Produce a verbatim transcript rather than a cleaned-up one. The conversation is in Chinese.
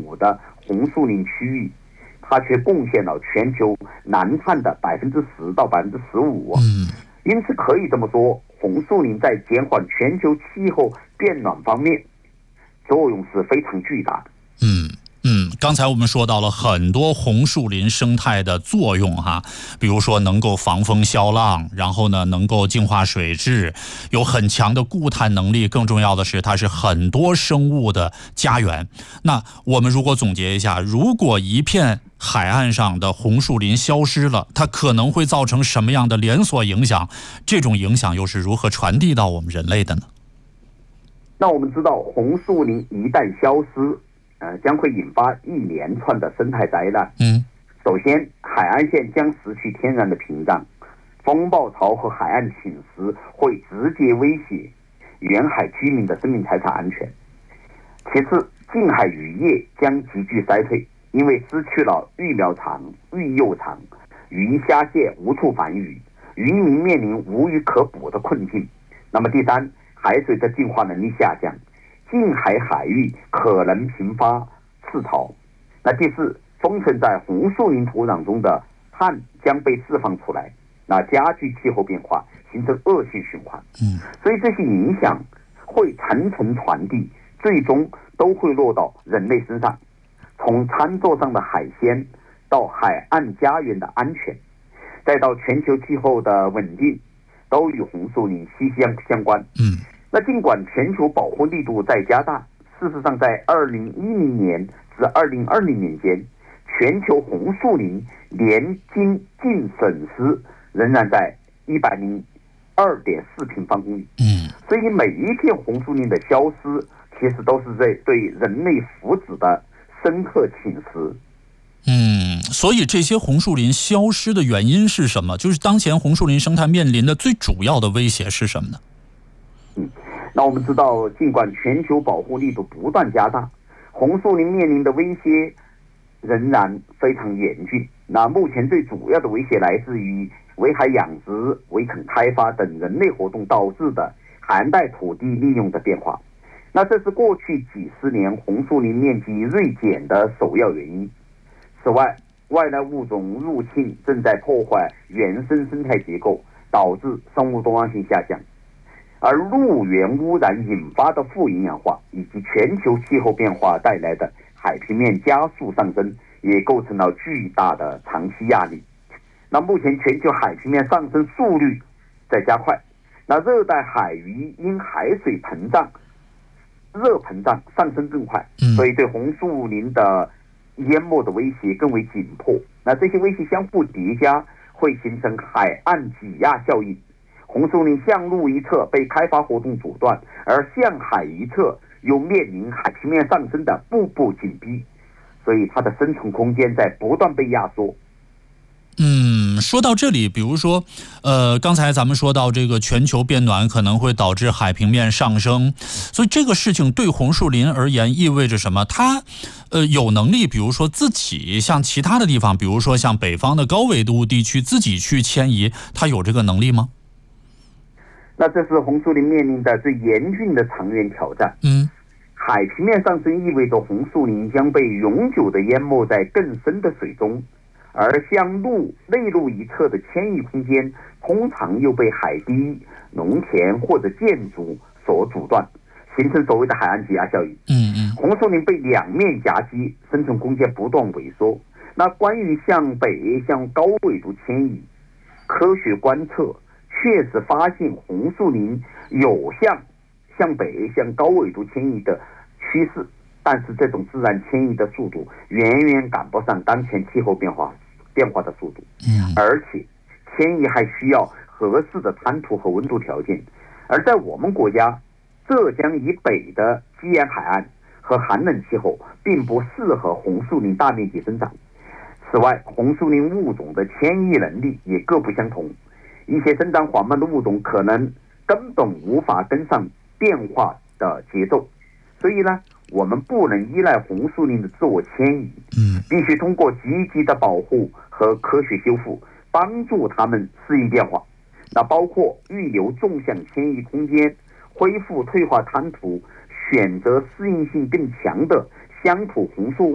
亩的红树林区域，它却贡献了全球南碳的百分之十到百分之十五。 嗯， 因此可以这么说，红树林在减缓全球气候变暖方面作用是非常巨大的。 嗯。嗯，刚才我们说到了很多红树林生态的作用哈，比如说能够防风消浪，然后呢能够净化水质，有很强的固碳能力，更重要的是它是很多生物的家园。那我们如果总结一下，如果一片海岸上的红树林消失了，它可能会造成什么样的连锁影响？这种影响又是如何传递到我们人类的呢？ 那我们知道，红树林一旦消失，呃，将会引发一连串的生态灾难。 嗯， 首先，海岸线将失去天然的屏障，风暴潮和海岸侵蚀会直接威胁沿海居民的生命财产安全。其次，近海渔业将急剧衰退，因为失去了育苗场、育幼场，鱼虾蟹无处繁育，渔民面临无鱼可捕的困境。那么第三，海水的净化能力下降，近海海域可能频发赤潮。那第四，封存在红树林土壤中的碳将被释放出来，那加剧气候变化，形成恶性循环。 嗯， 所以这些影响会层层传递，最终都会落到人类身上。从餐桌上的海鲜，到海岸家园的安全，再到全球气候的稳定，都与红树林息息相关。 嗯。 那尽管全球保护力度在加大，事实上在二零一零年至二零二零年间，全球红树林年均净损失仍然在一百零二点四平方公里。 嗯， 所以每一片红树林的消失，其实都是在对人类福祉的深刻侵蚀。 嗯，所以这些红树林消失的原因是什么？就是当前红树林生态面临的最主要的威胁是什么呢？ 嗯，那我们知道，尽管全球保护力度不断加大，红树林面临的威胁仍然非常严峻。那目前最主要的威胁来自于围海养殖、围垦开发等人类活动导致的海岸带土地利用的变化。那这是过去几十年红树林面积锐减的首要原因。此外，外来物种入侵正在破坏原生生态结构，导致生物多样性下降。而陆源污染引发的富营养化，以及全球气候变化带来的海平面加速上升，也构成了巨大的长期压力。那目前全球海平面上升速率在加快，那热带海域因海水膨胀、热膨胀上升更快，所以对红树林的淹没的威胁更为紧迫。那这些威胁相互叠加，会形成海岸挤压效应。红树林向陆一侧被开发活动阻断，而向海一侧又面临海平面上升的步步紧逼，所以它的生存空间在不断被压缩。 嗯，说到这里，比如说，呃，刚才咱们说到这个全球变暖可能会导致海平面上升，所以这个事情对红树林而言意味着什么？它，呃，有能力，比如说自己像其他的地方，比如说像北方的高纬度地区自己去迁移，它有这个能力吗？ 那这是红树林面临的最严峻的长远挑战。 嗯， 海平面上升意味着红树林将被永久的淹没在更深的水中。而向陆内陆一侧的迁移空间通常又被海堤、农田或者建筑所阻断，形成所谓的海岸挤压效应。 嗯嗯， 红树林被两面夹击，生存空间不断萎缩。那关于向北向高纬度迁移，科学观测确实发现红树林有向向北向高纬度迁移的趋势，但是这种自然迁移的速度远远赶不上当前气候变化变化的速度，而且迁移还需要合适的滩涂和温度条件。而在我们国家，浙江以北的基沿海岸和寒冷气候并不适合红树林大面积生长。此外，红树林物种的迁移能力也各不相同，一些生长缓慢的物种可能根本无法跟上变化的节奏。所以呢，我们不能依赖红树林的自我迁移，必须通过积极的保护和科学修复，帮助它们适应变化。那包括预留纵向迁移空间，恢复退化滩涂，选择适应性更强的乡土红树